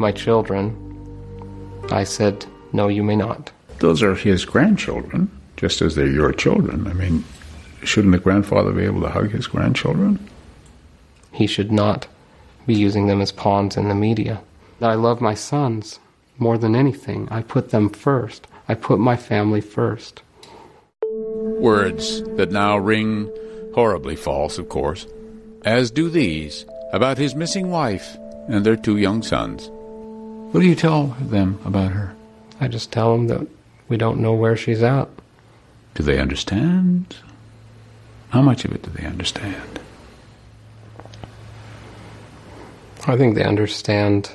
my children. I said, no, you may not. Those are his grandchildren, just as they're your children. I mean, shouldn't the grandfather be able to hug his grandchildren? He should not be using them as pawns in the media. I love my sons more than anything. I put them first. I put my family first. Words that now ring horribly false, of course, as do these about his missing wife and their 2 young sons. What do you tell them about her? I just tell them that we don't know where she's at. Do they understand? How much of it do they understand? I think they understand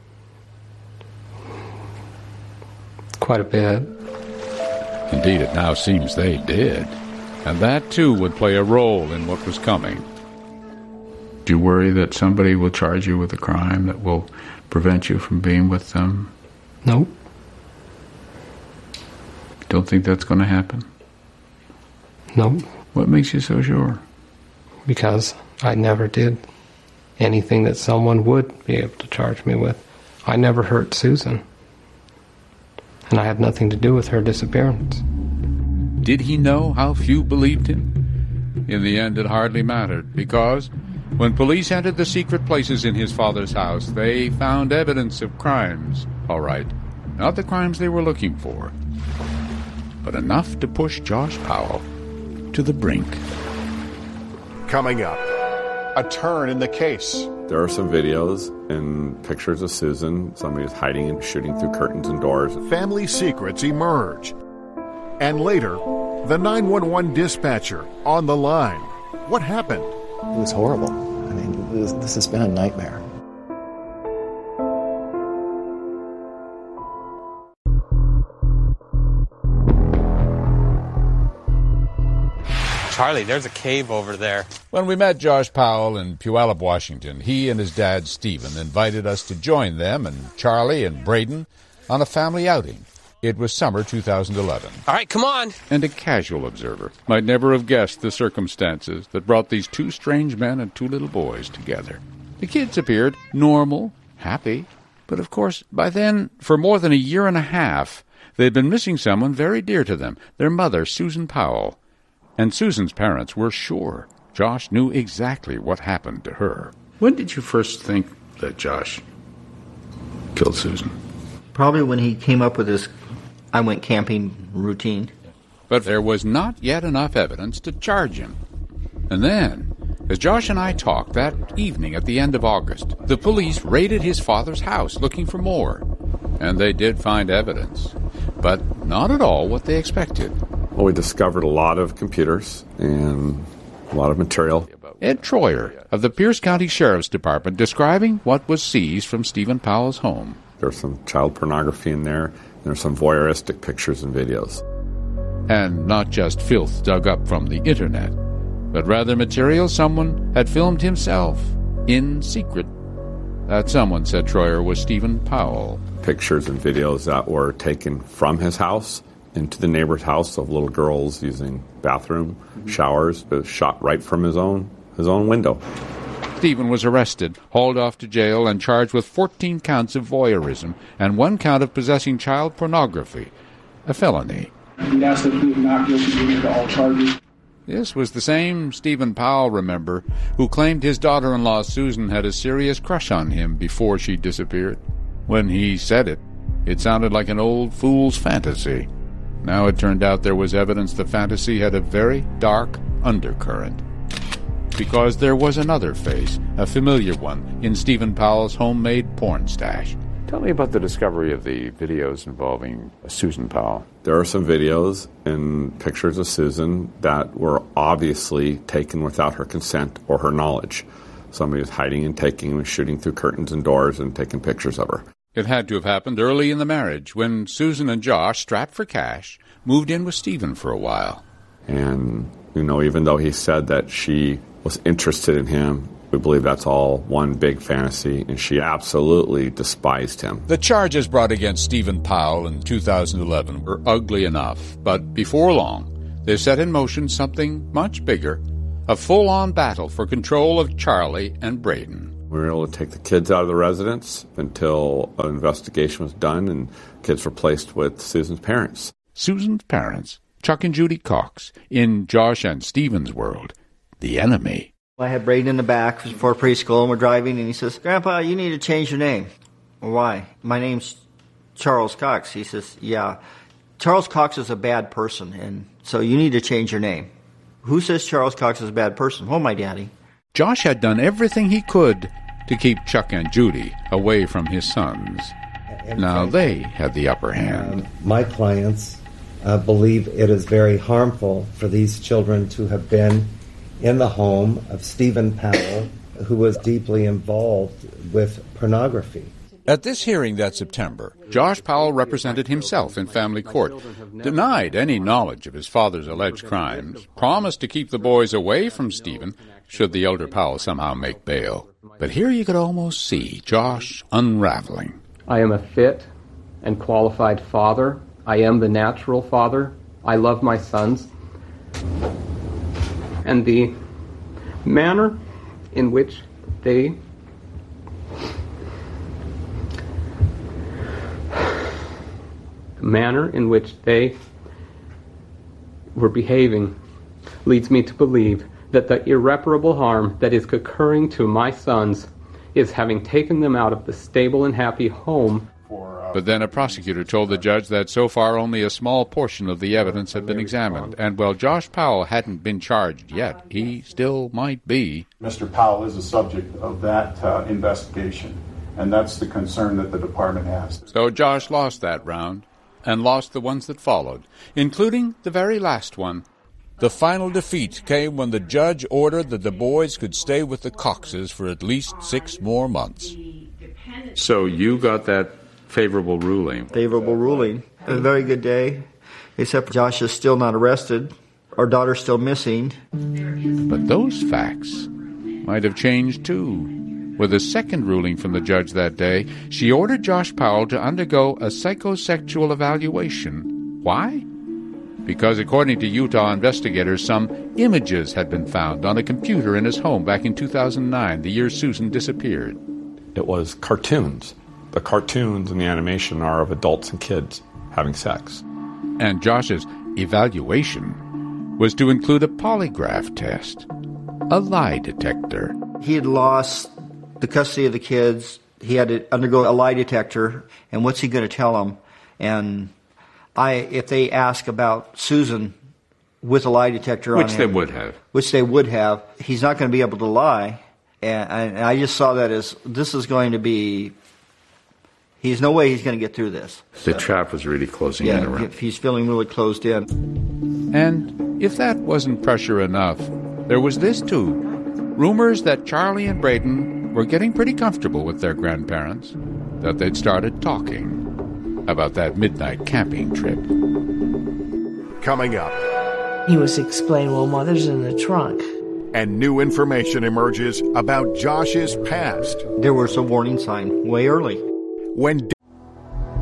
quite a bit. Indeed, it now seems they did. And that, too, would play a role in what was coming. Do you worry that somebody will charge you with a crime that will prevent you from being with them? Nope. Don't think that's going to happen? Nope. What makes you so sure? Because I never did anything that someone would be able to charge me with. I never hurt Susan. And I had nothing to do with her disappearance. Did he know how few believed him? In the end, it hardly mattered, because when police entered the secret places in his father's house, they found evidence of crimes, all right. Not the crimes they were looking for, but enough to push Josh Powell to the brink. Coming up, a turn in the case. There are some videos and pictures of Susan. Somebody is hiding and shooting through curtains and doors. Family secrets emerge. And later, the 911 dispatcher on the line. What happened? It was horrible. I mean, this has been a nightmare. Charlie, there's a cave over there. When we met Josh Powell in Puyallup, Washington, he and his dad, Stephen, invited us to join them and Charlie and Braden on a family outing. It was summer 2011. All right, come on. And a casual observer might never have guessed the circumstances that brought these 2 strange men and 2 little boys together. The kids appeared normal, happy, but of course, by then, for more than a year and a half, they'd been missing someone very dear to them, their mother, Susan Powell. And Susan's parents were sure Josh knew exactly what happened to her. When did you first think that Josh killed Susan? Probably when he came up with his I went camping routine. But there was not yet enough evidence to charge him. And then, as Josh and I talked that evening at the end of August, the police raided his father's house looking for more. And they did find evidence, but not at all what they expected. Well, we discovered a lot of computers and a lot of material. Ed Troyer of the Pierce County Sheriff's Department describing what was seized from Stephen Powell's home. There's some child pornography in there. There's some voyeuristic pictures and videos. And not just filth dug up from the internet, but rather material someone had filmed himself in secret. That someone, said Troyer, was Stephen Powell. Pictures and videos that were taken from his house into the neighbor's house of little girls using bathroom showers, but shot right from his own window. Stephen was arrested, hauled off to jail, and charged with 14 counts of voyeurism and 1 count of possessing child pornography, a felony. We'd ask that he not guilty to all charges. This was the same Stephen Powell, remember, who claimed his daughter-in-law Susan had a serious crush on him before she disappeared. When he said it, it sounded like an old fool's fantasy. Now it turned out there was evidence the fantasy had a very dark undercurrent. Because there was another face, a familiar one, in Stephen Powell's homemade porn stash. Tell me about the discovery of the videos involving Susan Powell. There are some videos and pictures of Susan that were obviously taken without her consent or her knowledge. Somebody was hiding and taking and shooting through curtains and doors and taking pictures of her. It had to have happened early in the marriage, when Susan and Josh, strapped for cash, moved in with Stephen for a while. And, even though he said that she was interested in him, we believe that's all one big fantasy, and she absolutely despised him. The charges brought against Stephen Powell in 2011 were ugly enough, but before long, they set in motion something much bigger, a full-on battle for control of Charlie and Braden. We were able to take the kids out of the residence until an investigation was done and kids were placed with Susan's parents. Susan's parents, Chuck and Judy Cox, in Josh and Stephen's world, the enemy. I had Braden in the back for preschool, and we're driving, and he says, "Grandpa, you need to change your name." "Why?" "My name's Charles Cox." He says, "Yeah, Charles Cox is a bad person, and so you need to change your name." "Who says Charles Cox is a bad person?" "Well, my daddy." Josh had done everything he could to keep Chuck and Judy away from his sons. Now they had the upper hand. My clients believe it is very harmful for these children to have been in the home of Stephen Powell, who was deeply involved with pornography. At this hearing that September, Josh Powell represented himself in family court, denied any knowledge of his father's alleged crimes, promised to keep the boys away from Stephen should the elder Powell somehow make bail. But here you could almost see Josh unraveling. I am a fit and qualified father. I am the natural father. I love my sons. And the manner in which they were behaving leads me to believe that the irreparable harm that is occurring to my sons is having taken them out of the stable and happy home. But then a prosecutor told the judge that so far only a small portion of the evidence had been examined, and while Josh Powell hadn't been charged yet, he still might be. Mr. Powell is the subject of that investigation, and that's the concern that the department has. So Josh lost that round, and lost the ones that followed, including the very last one. The final defeat came when the judge ordered that the boys could stay with the Coxes for at least 6 more months. So you got that favorable ruling? Favorable ruling. A very good day, except Josh is still not arrested. Our daughter's still missing. But those facts might have changed too. With a second ruling from the judge that day, she ordered Josh Powell to undergo a psychosexual evaluation. Why? Because according to Utah investigators, some images had been found on a computer in his home back in 2009, the year Susan disappeared. It was cartoons. The cartoons and the animation are of adults and kids having sex. And Josh's evaluation was to include a polygraph test, a lie detector. He had lost the custody of the kids. He had to undergo a lie detector, and what's he going to tell them? And if they ask about Susan with a lie detector on him, which they would have, he's not going to be able to lie. And I just saw that as this is going to be. There's no way he's going to get through this. The trap was really closing in around. He's feeling really closed in. And if that wasn't pressure enough, there was this too. Rumors that Charlie and Braden were getting pretty comfortable with their grandparents, that they'd started talking about that midnight camping trip. Coming up. He was explaining, well, Mother's in the trunk. And new information emerges about Josh's past. There was a warning sign way early. When